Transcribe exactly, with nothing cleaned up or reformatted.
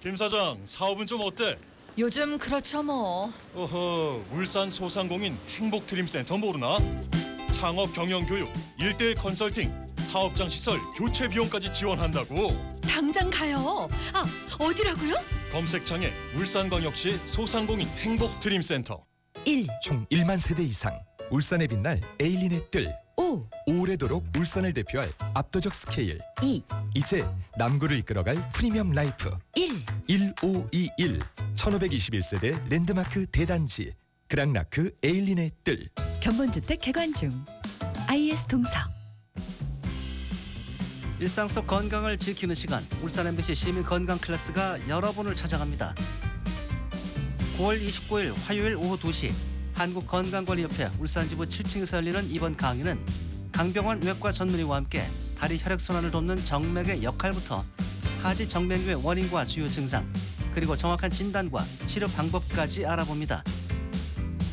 김 사장, 사업은 좀 어때? 요즘 그렇죠 뭐. 어허, 울산 소상공인 행복드림센터 모르나? 창업 경영 교육, 일대일 컨설팅, 사업장 시설 교체 비용까지 지원한다고. 당장 가요. 아, 어디라고요? 검색창에 울산광역시 소상공인 행복드림센터. 일. 총 일만 세대 이상 울산에 빛날 에일린의 뜰. 오. 오래도록 울산을 대표할 압도적 스케일. 이. 이제 남구를 이끌어갈 프리미엄 라이프. 일. 일오이일 천오백이십일 세대 랜드마크 대단지 그랑라크 에일린의 뜰. 견본주택 개관 중. 아이에스 동서. 일상 속 건강을 지키는 시간, 울산 엠비씨 시민 건강 클래스가 여러분을 찾아갑니다. 구월 이십구일 화요일 오후 두 시 한국건강관리협회 울산지부 칠 층에서 열리는 이번 강의는 강병원 외과 전문의와 함께 다리 혈액순환을 돕는 정맥의 역할부터 하지 정맥류의 원인과 주요 증상, 그리고 정확한 진단과 치료 방법까지 알아봅니다.